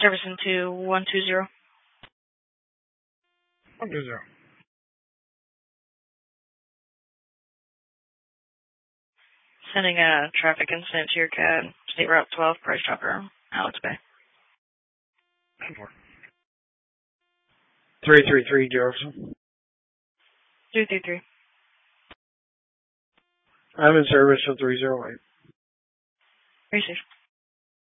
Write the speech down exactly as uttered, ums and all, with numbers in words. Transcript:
Jefferson to one two zero. one two zero. Sending a traffic incident to your C A D. State Route twelve, Price Chopper, Alex Bay. ten four. three three three, Jefferson. three three three. I'm in service of three zero eight. Received.